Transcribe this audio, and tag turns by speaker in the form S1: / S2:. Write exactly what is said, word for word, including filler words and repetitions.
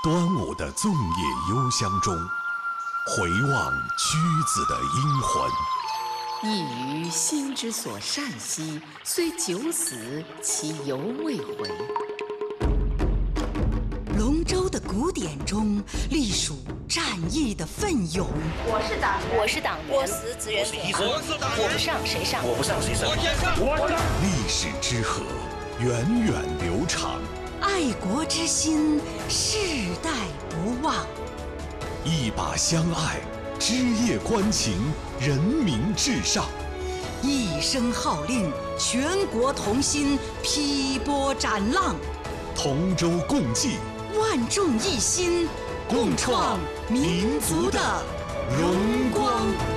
S1: 端午的粽叶幽香中，回望屈子的英魂。
S2: 一于心之所善兮，虽九死，其犹未回。
S3: 龙舟的古典中，隶属战役的奋勇。
S4: 我是党员，
S5: 我是党员，我死自愿死，
S6: 我是党员，
S5: 我不上谁上，
S6: 我不上谁上，
S7: 我先上，我上。
S1: 历史之河，源远流长。
S3: 爱国之心，世代不忘。
S1: 一把相爱，枝叶关情，人民至上。
S3: 一声号令，全国同心，劈波斩浪。
S1: 同舟共济，
S3: 万众一心，共创民族的荣光。